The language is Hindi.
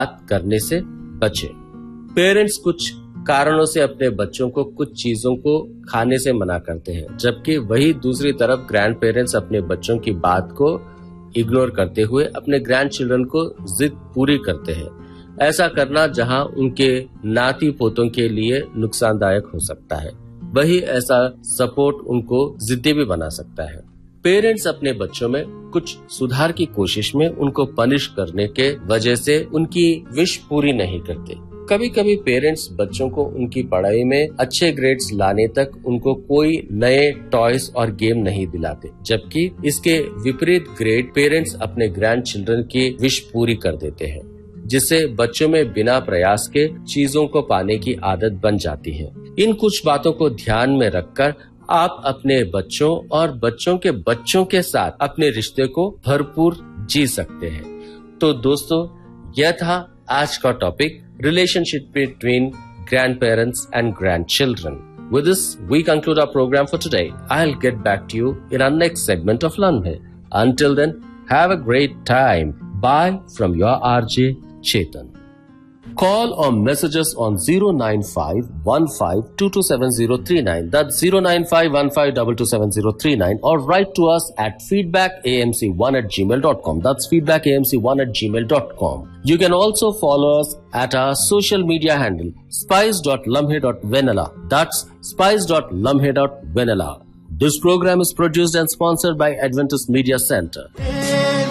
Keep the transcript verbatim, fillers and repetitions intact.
बात करने से बचे। पेरेंट्स कुछ कारणों से अपने बच्चों को कुछ चीजों को खाने से मना करते हैं, जबकि वही दूसरी तरफ ग्रैंड पेरेंट्स अपने बच्चों की बात को इग्नोर करते हुए अपने ग्रैंड चिल्ड्रन को जिद पूरी करते हैं। ऐसा करना जहां उनके नाती पोतों के लिए नुकसानदायक हो सकता है, वही ऐसा सपोर्ट उनको जिद्दी भी बना सकता है। पेरेंट्स अपने बच्चों में कुछ सुधार की कोशिश में उनको पनिश करने के वजह से उनकी विश पूरी नहीं करते। कभी कभी पेरेंट्स बच्चों को उनकी पढ़ाई में अच्छे ग्रेड्स लाने तक उनको कोई नए टॉयज और गेम नहीं दिलाते, जबकि इसके विपरीत ग्रेड पेरेंट्स अपने ग्रैंड चिल्ड्रन की विश पूरी कर देते हैं, जिससे बच्चों में बिना प्रयास के चीजों को पाने की आदत बन जाती है। इन कुछ बातों को ध्यान में रखकर आप अपने बच्चों और बच्चों के बच्चों के साथ अपने रिश्ते को भरपूर जी सकते हैं। तो दोस्तों, यह था आज का topic, relationship between grand parents and grand children. With this, we conclude our program for today. I'll get back to you in our next segment of Learn Hai. Until then, have a great time. Bye from your R J Chetan. Call or message us on zero nine five one five two two seven zero three nine. That's zero nine five one five two two seven zero three nine. Or write to us at feedback a m c one at gmail dot com. That's feedback a m c one at gmail dot com. You can also follow us at our social media handle spice dot lumhe dot vanilla. That's spice dot lumhe dot vanilla. This program is produced and sponsored by Adventist Media Center.